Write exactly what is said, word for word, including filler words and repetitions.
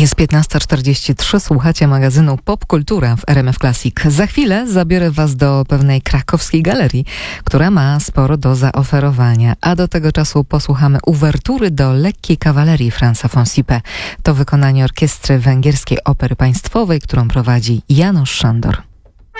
Jest piętnasta czterdzieści trzy, słuchacie magazynu Popkultura w R M F Classic. Za chwilę zabiorę was do pewnej krakowskiej galerii, która ma sporo do zaoferowania, a do tego czasu posłuchamy uwertury do Lekkiej Kawalerii Franza von Sipe. To wykonanie orkiestry Węgierskiej Opery Państwowej, którą prowadzi Janusz Szandor.